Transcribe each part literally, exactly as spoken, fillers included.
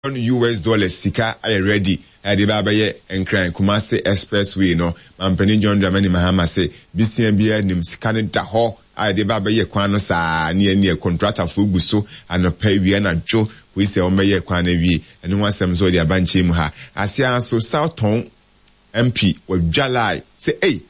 U S dollars sika are ready at the Babaye and Cran Kumasi Expressway no Mampeni John Dramani Mahama say Bisian Bia Nim Sikane Daho at the Babaye Kwano sa near near contractor Fuguso and a pay Viana Joe we say Omeye Kwanevi and one some so the Abanchi Muha Asia so South Town M P with Jalai say hey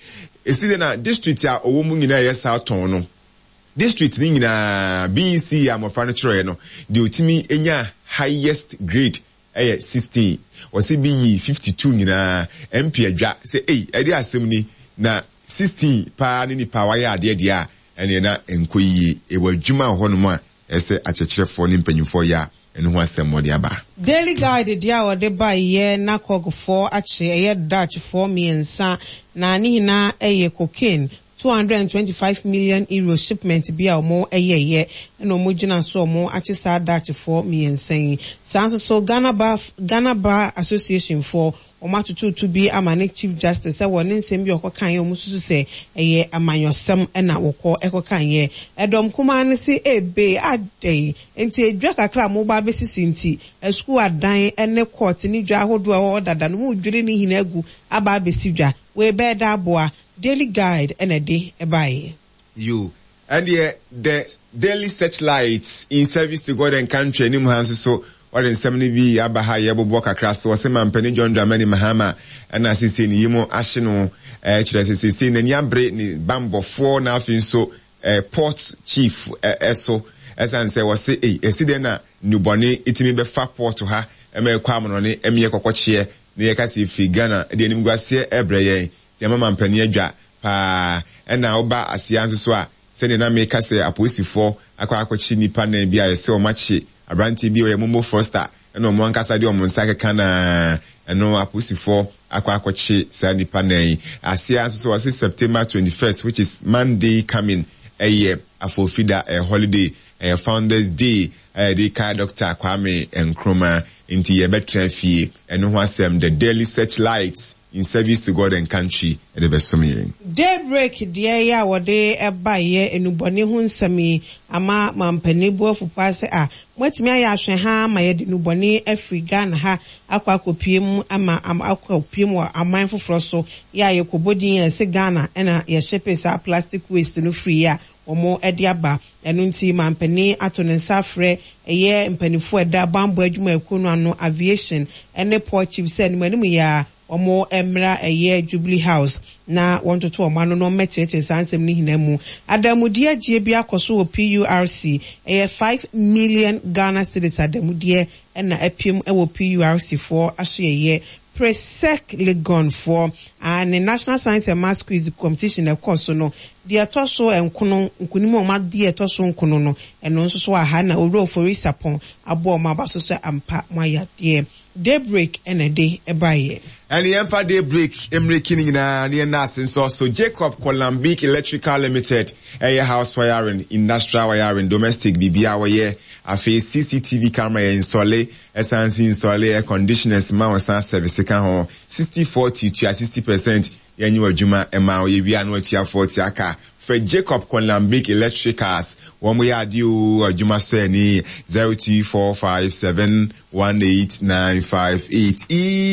is it na district ya owomu nyina ye South Town no district ni nyina B C am furniture no the utimi enya highest grade eh sixteen or C B E fifty-two nyina M P adwa say eh e dey asem ni na sixteen pa ni pa wa ya ade dia ene na enkoyi e wadwuma ho no ma ese achechirefo ni mpanyimfo ya ene ho asem mo de aba Daily Guide dia wo de ba ye na kogfo ache ye Dutch for miensa na ni na eye cocaine two hundred twenty-five million euro shipment bi a omo eyeye na omo gina so omo achi sa Dutch for miensan sanso so Ghana Bar Ghana Bar Association for omatutu to be amane Chief Justice e woni nsem bi okokan ye omo susu se eye amanyosem e na wokọ ekokan ye edom kuma ne se ebe adey enti edwa kakra mo ba besisi nti esku adan ene court ni dwa ahodo e wo dada no mu dwere ni hinagu aba besidwa we be da boa Daily Guide and a day by you and the the Daily Searchlight in service to God and country ni muhanso so what in seventy bi abaha yebo boka kraso was man Penny John Dramani Mahama and asisi ni yimo ashino eh chira sisi ni nyambre ni bambo four na afin so eh port chief eh eso esan say was say eh esi de na nubone itimi be fa port ha e me kwa mo ne emiye kokochie ne ye kasi fi Ghana de nim guase ebreye yama mampani adwa pa ena oba asia nso so a se ne na meka se aposifo akwa akwachi nipa na bia ye se o machi abranti bi o ye Momo Foster ena o mo ankasa de o mo nsa keka na eno aposifo akwa akwachi sa nipa na yi asia nso so was September twenty-first which is Monday coming a year afofida a holiday a Founders Day uh, the car Doctor Kwame Nkrumah inti ye betra fie eno ho asem the Daily Searchlights in service to God and country at the best meeting. Daybreak dear ya wade eba ye enubone hu nsami ama mampani bo fu pase a mwetimi aya ahwe ha ma ye enubone afri Ghana ha akwa kopiem ama ama akwa kopiem wa aman foforo so ya ye kobodi ye se Ghana ena ye shepe sa plastic waste no free ya omo edi aba enu nti mampani ato ne nsafre eye mpanifo eda bambo adwuma ekonu ano aviation ene port chief said manimu ya omo emra eye Jubilee House na want to omo no no mecheche sansem ni hinamu adamudie gie bi akoso wo P U R C eye five million Ghana cedis adamudie na apim e wo P U R C for aso eye Presec Legon for and the National Science and Maths Quiz competition of course no the toso enkono nkunimo ma the toso nkono no eno nso so aha na oro for isapon abo ma baso so ampa moya de Daybreak and a day ebaye and the Emfa Daybreak emreking na near Nasin so so Jacob Columbic Electrical Limited a house wiring industrial wiring domestic bibia waye afi C C T V camera install essence install air conditioners ma wasan service kan ho sixty forty to sixty percent yanyu adwuma ema ye wi anu atia forty aka Fred Jacob Columbic Electricals wo mo ya di o adwuma so ni zero two four five seven one eight nine five eight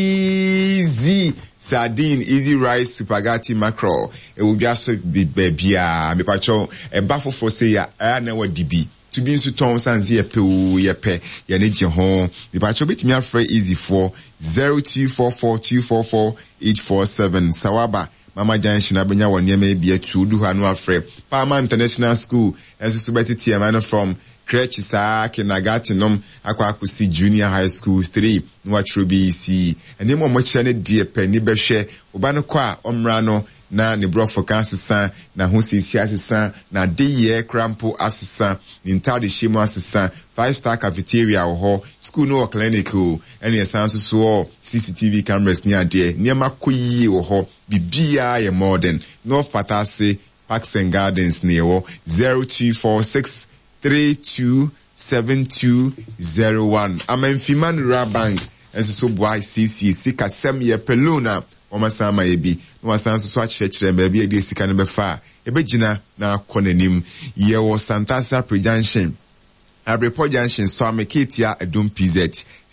easy sardine easy rice spaghetti mackerel e wo biase bibia me pacho e bafofo se ya na wadibi to be so ton sanzi ye pe o ye pe ye ne je ho me pacho betimi afre easy for zero two four four two four four eight four seven Sawaba Mama Junction abenya won yema bia tu du ha no afre Palma International School enso so betiti e man from crèche sa kindergarten nom akwa akusi junior high school three no atrobi si ene mo mo kire ne die pe ni behwe oba no kwa omra no na ne brofo kan sesa na ho sisi asesa na de ye crampo asesa ni ntade shimo asesa five star cafeteria ho school no clinic o ene esanso so C C T V cameras ni ade ni makoyi ho bibia ye modern North Patase Parks and Gardens ni wo zero two four six three two seven two zero one Amemfiman Rabank enso so boy C C sika sem ye peluna omasama yebi no wasanso so achechire mba bi e sika ne befa e begina na akonanim ye wo Santasa Pre Junction Abreport Junction so ameketia Edum P Z